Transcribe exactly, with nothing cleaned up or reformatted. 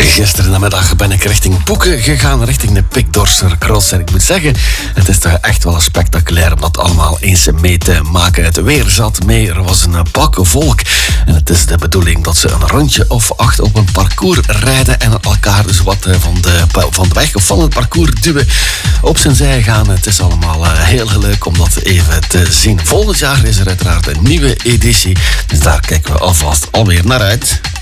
Gisterenmiddag ben ik richting Poeken gegaan, richting de Pikdorser Cross. En ik moet zeggen, het is toch echt wel spectaculair om dat allemaal eens mee te maken. Het weer zat mee, er was een bak volk. En het is de bedoeling dat ze een rondje of acht op een parcours rijden en elkaar dus wat van de, van de weg of van het parcours duwen, op zijn zij gaan. Het is allemaal heel leuk om dat even te zien. Volgend jaar is er uiteraard een nieuwe editie, dus daar kijken we alvast alweer naar uit.